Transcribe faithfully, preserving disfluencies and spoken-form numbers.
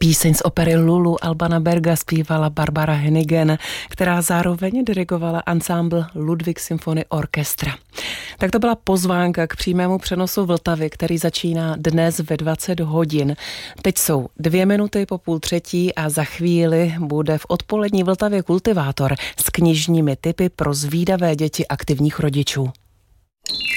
Píseň z opery Lulu Albana Berga zpívala Barbara Hennigan, která zároveň dirigovala ansámbl Ludwig Symphony Orchestra. Tak to byla pozvánka k přímému přenosu Vltavy, který začíná dnes ve dvacet hodin. Teď jsou dvě minuty po půl třetí a za chvíli bude v odpolední Vltavě Kultivátor s knižními tipy pro zvídavé děti aktivních rodičů.